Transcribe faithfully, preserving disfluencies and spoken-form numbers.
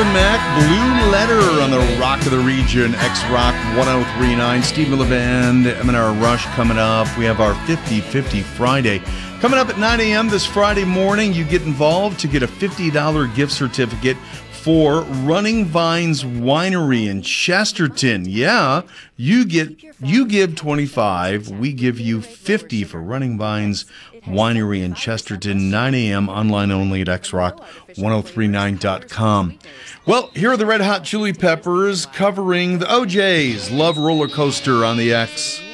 Fleetwood Mac, Blue Letter on the Rock of the Region, X-Rock one oh three point nine. Steve Miller Band, M and R Rush coming up. We have our fifty fifty Friday. Coming up at nine a.m. this Friday morning, you get involved to get a fifty dollars gift certificate for Running Vines Winery in Chesterton. Yeah, you get you give twenty-five, we give you fifty for Running Vines Winery in Chesterton, nine a.m. online only at x rock ten thirty-nine dot com. Well, here are the Red Hot Chili Peppers covering the O J's Love Roller Coaster on the X.